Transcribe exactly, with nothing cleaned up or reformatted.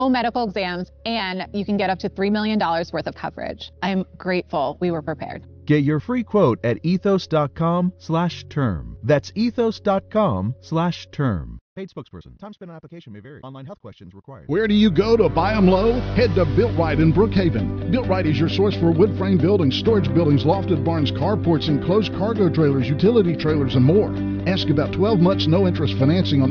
medical exams, and you can get up to three million dollars worth of coverage. I'm grateful we were prepared. Get your free quote at ethos.com slash term. That's ethos.com slash term. Paid spokesperson. Time spent on application may vary. Online health questions required. Where do you go to buy them low? Head to Built Right in Brookhaven. Built Right is your source for wood frame buildings, storage buildings, lofted barns, carports, enclosed cargo trailers, utility trailers, and more. Ask about twelve months no interest financing on